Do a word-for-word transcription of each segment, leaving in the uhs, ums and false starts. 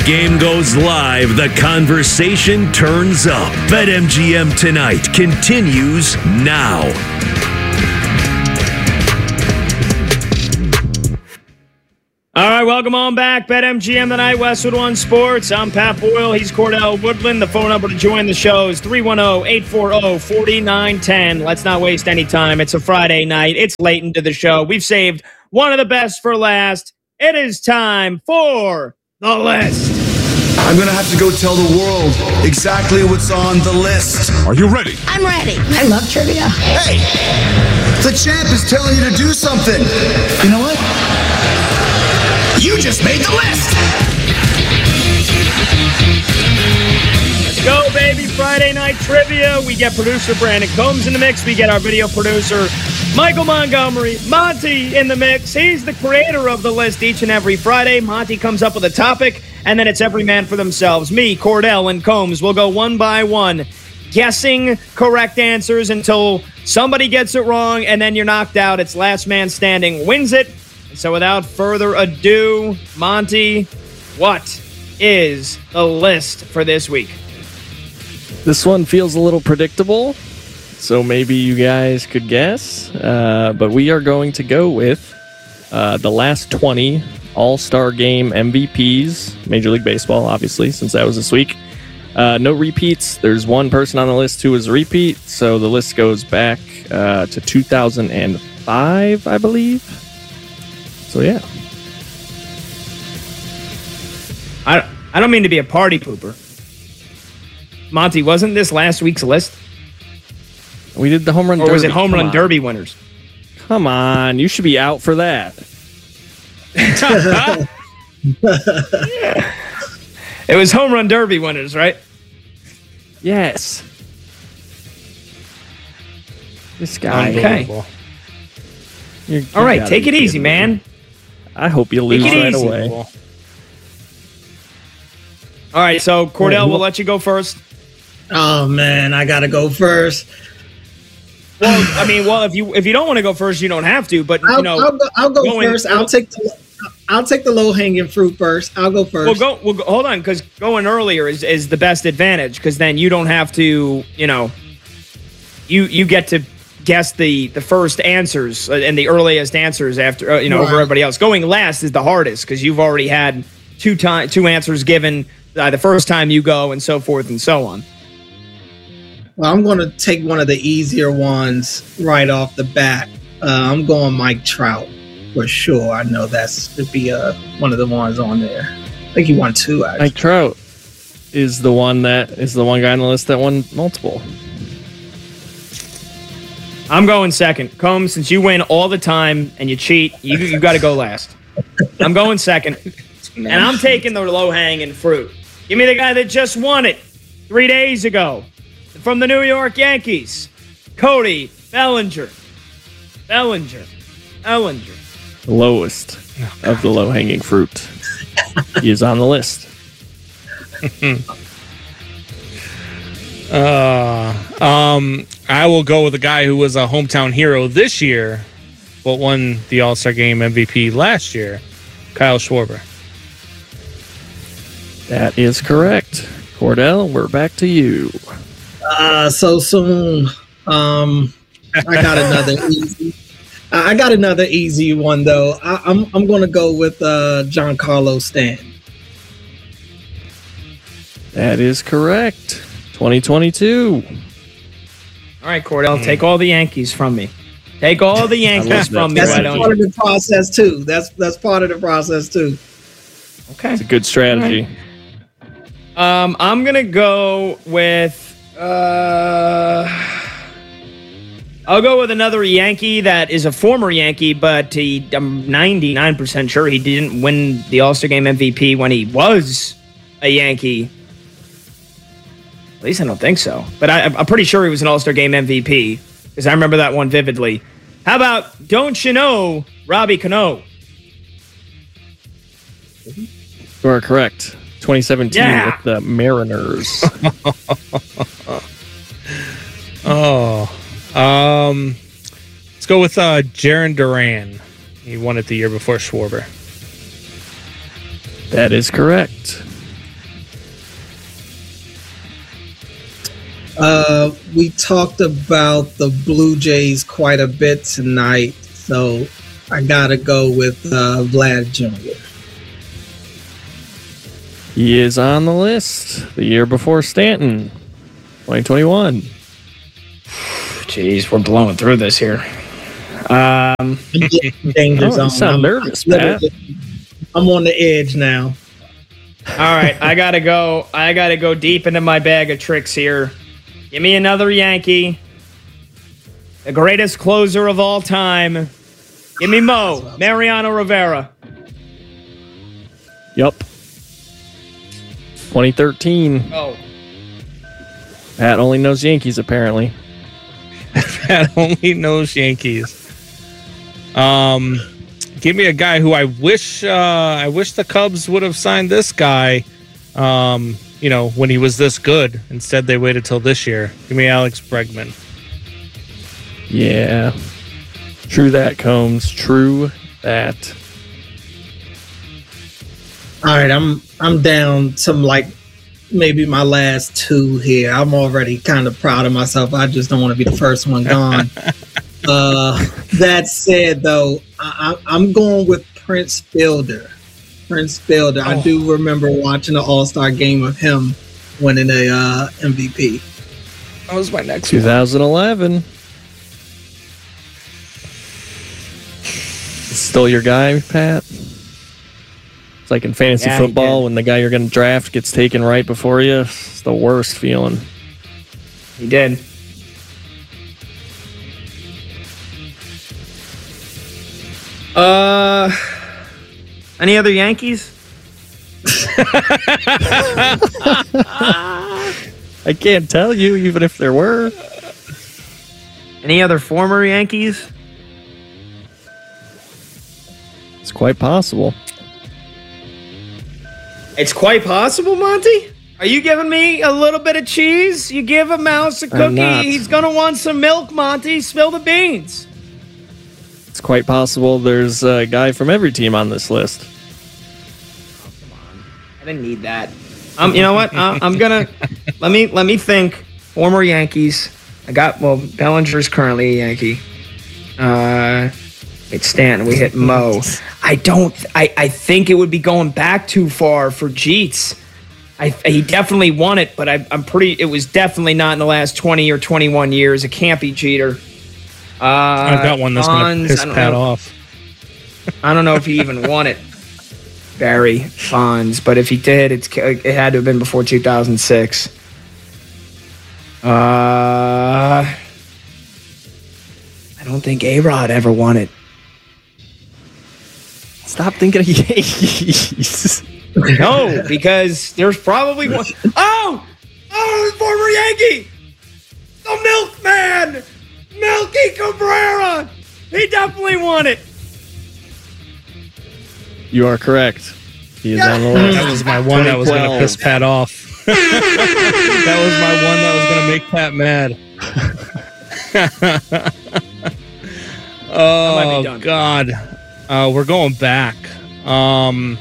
Game goes live, the conversation turns up. BetMGM Tonight continues now. All right, welcome on back. BetMGM Tonight, Westwood One Sports. I'm Pat Boyle. He's Cordell Woodland. The phone number to join the show is three one zero, eight four zero, four nine one zero. Let's not waste any time. It's a Friday night. It's late into the show. We've saved one of the best for last. It is time for the list. I'm going to have to go tell the world exactly what's on the list. Are you ready? I'm ready. I love trivia. Hey, the champ is telling you to do something. You know what? You just made the list. Let's go, baby. Friday night trivia. We get producer Brandon Combs in the mix. We get our video producer Michael Montgomery. Monty in the mix. He's the creator of the list each and every Friday. Monty comes up with a topic, and then it's every man for themselves. Me, Cordell, and Combs will go one by one, guessing correct answers until somebody gets it wrong, and then you're knocked out. It's last man standing wins it. So without further ado, Monty, what is the list for this week? This one feels a little predictable, so maybe you guys could guess. Uh, but we are going to go with uh, the last twenty All-Star Game M V Ps, Major League Baseball, obviously, since that was this week. Uh, no repeats. There's one person on the list who is a repeat, so the list goes back uh, to two thousand five, I believe. So, yeah. I, I don't mean to be a party pooper. Monty, wasn't this last week's list? We did the home run or derby. Or was it home Come run on. derby winners? Come on. You should be out for that. It was home run derby winners, right? Yes. This guy. Okay. You're, All right, take it easy, man. I hope you lose right easy. away. All right, so Cordell, we'll let you go first. Oh man, I gotta go first. Well, I mean, well, if you if you don't want to go first, you don't have to. But I'll, you know, I'll go, I'll go going, first. I'll take the, I'll take the low hanging fruit first. I'll go first. Well, go. Well, go, hold on, because going earlier is, is the best advantage, because then you don't have to. You know, you you get to guess the the first answers and the earliest answers after uh, you know right. over everybody else. Going last is the hardest because you've already had two time two answers given uh, the first time you go, and so forth and so on. Well, I'm going to take one of the easier ones right off the bat. Uh, I'm going Mike Trout for sure. I know that's to be uh, one of the ones on there. I think he won two. Actually. Mike Trout is the one that is the one guy on the list that won multiple. I'm going second. Combs, since you win all the time and you cheat, you you got to go last. I'm going second, and I'm taking the low-hanging fruit. Give me the guy that just won it three days ago from the New York Yankees, Cody Bellinger. Bellinger. Bellinger. The lowest of the low-hanging fruit. He is on the list. uh, um, I will go with a guy who was a hometown hero this year, but won the All-Star Game M V P last year, Kyle Schwarber. That is correct. Cordell, we're back to you. Uh, so soon. Um, I got another easy. I got another easy one though. I, I'm I'm going to go with uh, Giancarlo Stanton. That is correct. twenty twenty-two. All right, Cordell, mm. take all the Yankees from me. Take all the Yankees from me. That's why part don't of the process too. That's that's part of the process too. Okay, it's a good strategy. Right. Um, I'm gonna go with. Uh, I'll go with another Yankee that is a former Yankee, but he, I'm ninety-nine percent sure he didn't win the All-Star Game M V P when he was a Yankee. At least I don't think so. But I, I'm pretty sure he was an All-Star Game M V P because I remember that one vividly. How about, don't you know, Robbie Cano? You are correct. twenty seventeen yeah. with the Mariners. oh. Um, let's go with uh, Jarren Duran. He won it the year before Schwarber. That is correct. Uh, we talked about the Blue Jays quite a bit tonight, so I gotta go with uh, Vlad Junior He is on the list the year before Stanton, twenty twenty-one. Jeez, we're blowing through this here. Um, Danger Oh, zone. you sound I'm, nervous, I'm Pat. literally- I'm on the edge now. all right, I gotta go. I gotta go deep into my bag of tricks here. Give me another Yankee. The greatest closer of all time. Give me Mo, Mariano Rivera. Yup. twenty thirteen. Oh, Pat only knows Yankees, apparently. Pat only knows Yankees. Um, give me a guy who I wish uh, I wish the Cubs would have signed this guy. Um, you know, when he was this good. Instead, they waited till this year. Give me Alex Bregman. Yeah. True that, Combs. True that. All right, I'm I'm down to like maybe my last two here. I'm already kind of proud of myself. I just don't want to be the first one gone. uh, that said, though, I, I, I'm going with Prince Fielder. Prince Fielder. I do remember watching the All Star game of him winning a uh, M V P. That was my next one. twenty eleven. Still your guy, Pat? It's like in fantasy Yeah, he football did. when the guy you're going to draft gets taken right before you. It's the worst feeling. he did. Uh, any other Yankees? I can't tell you, even if there were. Any other former Yankees? It's quite possible. It's quite possible, Monty. Are you giving me a little bit of cheese? You give a mouse a I'm cookie, not. he's gonna want some milk, Monty. Spill the beans. It's quite possible there's a guy from every team on this list. I didn't need that. Um, you know what? Uh, I'm gonna let me let me think. Former Yankees. I got well. Bellinger's currently a Yankee. Uh, it's Stanton. We hit Mo. I don't. I, I think it would be going back too far for Jeets. I he definitely won it, but I, I'm pretty. It was definitely not in the last twenty or twenty-one years. It can't be Jeter. Uh, I've got one that's going Bonds, to piss I don't Pat know. off. I don't know if he even won it. Barry Bonds, but if he did, it's it had to have been before two thousand six. Uh, I don't think A-Rod ever won it. Stop thinking of Yankees. No, because there's probably one. Oh, oh, the former Yankee, the Milkman, Milky Cabrera. He definitely won it. You are correct. He is Yeah. on the list. That was my one that was going to piss Pat off. That was my one that was going to make Pat mad. might Oh, be done. God. Uh, we're going back. Um,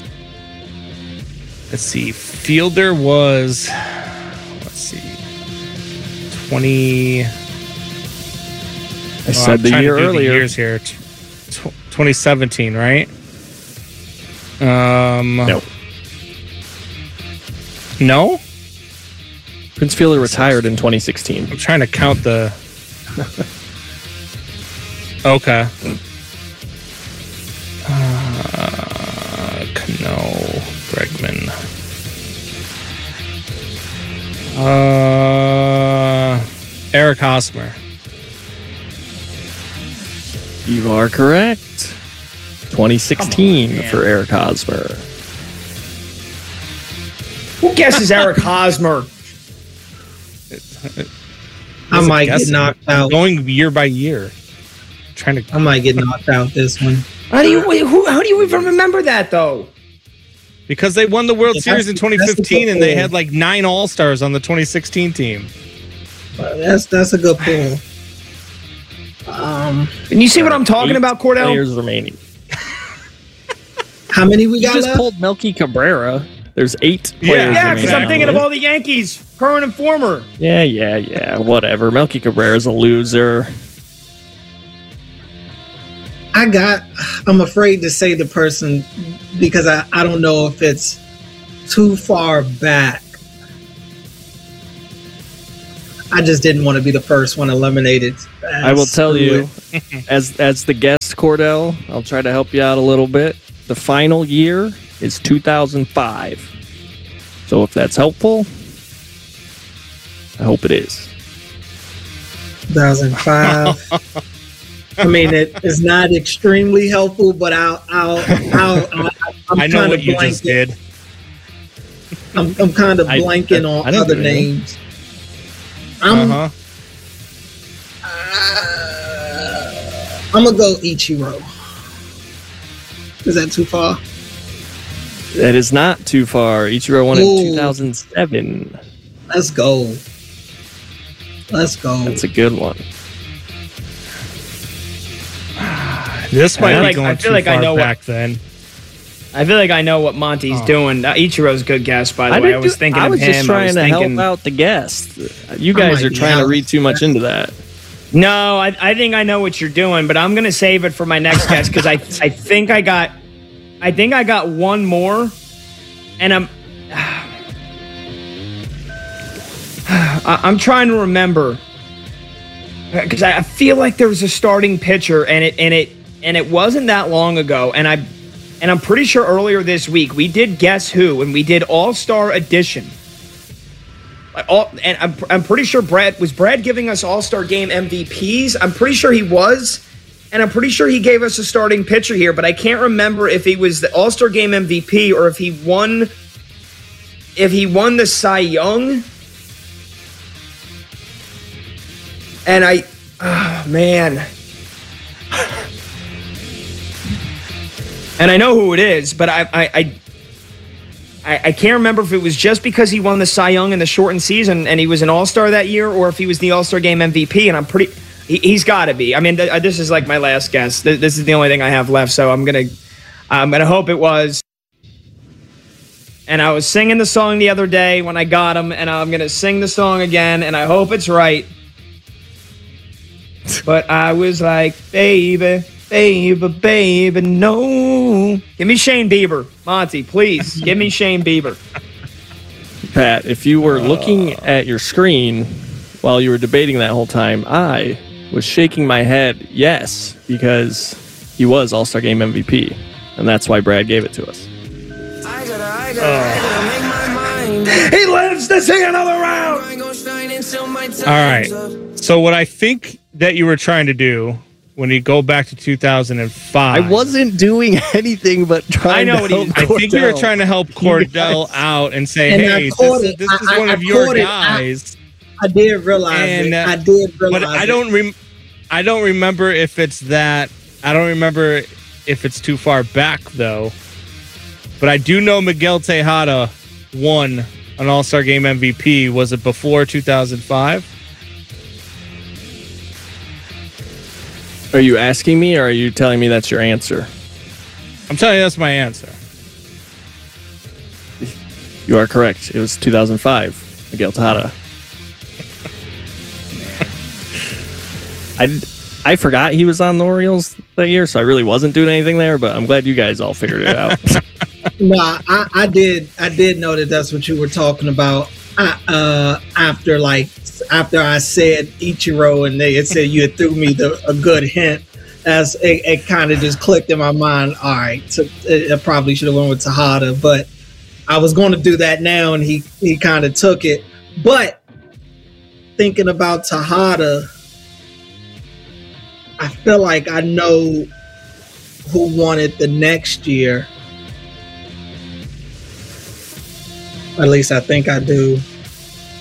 let's see. Fielder was, let's see, twenty. I Well, said I'm the trying year to do earlier. The years here. T- tw- twenty seventeen, right? Um, No. No? Prince Fielder retired in twenty sixteen. I'm trying to count the. Okay. Uh, Cano, Bregman. Uh, Eric Hosmer. You are correct. twenty sixteen man. for Eric Hosmer. Who guesses Eric Hosmer? I Wasn't might get guessing. knocked I'm out. Going year by year. Trying to. I might get knocked out this one. How do you wait, who, how do you even remember that though? Because they won the World Yeah, Series in that's- that's twenty fifteen and they the- had like nine All Stars on the twenty sixteen team. Uh, That's that's a good pull. Um, And you see what I'm talking Eight about, Cordell? Players remaining. how many we You got just left? pulled Melky Cabrera. There's eight Yeah. players. Yeah, because I'm remaining. thinking of all the Yankees, current and former. Yeah, yeah, yeah. Whatever. Melky Cabrera's a loser. I got, I'm afraid to say the person because I, I don't know if it's too far back. I just didn't want to be the first one eliminated. I will tell you, as as the guest, Cordell, I'll try to help you out a little bit. The final year is two thousand five. So if that's helpful, I hope it is. two thousand five. I mean, it is not extremely helpful, but I'll, I'll, I'll, I'll I'm I know kind what of you blanking. just did. I'm, I'm kind of I- blanking I- on I didn't other do anything. names. I'm, Uh-huh. uh, I'm gonna go Ichiro. Is that too far? That is not too far. Ichiro won Ooh. in two thousand seven. Let's go. Let's go. That's a good one. This might I feel be like- going I feel too like I far know what- back then. I feel like I know what Monty's Oh. doing. Uh, Ichiro's a good guess, by the I, way. I didn't was do- thinking I of was him. just I trying was to thinking, help out the guest. You I guys might are be trying to out. read too much into that. No, I, I think I know what you're doing, but I'm gonna save it for my next guess because I I think I got I think I got one more, and I'm I- I'm trying to remember because I I feel like there was a starting pitcher and it and it and it wasn't that long ago, and I and I'm pretty sure earlier this week we did Guess Who and we did All Star Edition. All, and I'm, I'm pretty sure Brad was Brad giving us All-Star Game M V Ps. I'm pretty sure he was, and I'm pretty sure he gave us a starting pitcher here, but I can't remember if he was the All-Star Game M V P or if he won if he won the Cy Young. And I oh man. And I know who it is, but I I, I I, I can't remember if it was just because he won the Cy Young in the shortened season and he was an All-Star that year, or if he was the All-Star Game M V P. And I'm pretty, he, he's got to be. I mean, th- this is like my last guess. Th- this is the only thing I have left, so I'm gonna, I'm gonna hope it was. And I was singing the song the other day when I got him, and I'm gonna sing the song again, and I hope it's right. But I was like, baby. Baby, baby, no. Give me Shane Bieber. Monty, please. Give me Shane Bieber. Pat, if you were looking at your screen while you were debating that whole time, I was shaking my head yes, because he was All-Star Game M V P. And that's why Brad gave it to us. I gotta, I gotta, I gotta make my mind. He lives to see another round. I ain't gonna shine until my time's All right. up. So what I think that you were trying to do when you go back to two thousand five, I wasn't doing anything but trying I know to what he- help I think you were Cordell. trying to help Cordell out and say, And I "Hey, caught this, is, it. this is I- one I of your caught it. I- guys." I did realize And, it. uh, I did realize But I it. don't rem- I don't remember if it's that. I don't remember if it's too far back though. But I do know Miguel Tejada won an All-Star Game M V P. Was it before two thousand five? Are you asking me, or are you telling me that's your answer? I'm telling you, that's my answer. You are correct. It was two thousand five. Miguel Tejada. I, I forgot he was on the Orioles that year, so I really wasn't doing anything there, but I'm glad you guys all figured it out. No, I, I did. I did know that that's what you were talking about. I, uh, after like after I said Ichiro, and they had said you had threw me the, a good hint, as it, it kind of just clicked in my mind. All right, so it, it probably should have went with Tejada, but I was going to do that now, and he he kind of took it. But thinking about Tejada, I feel like I know who won it the next year. At least I think I do.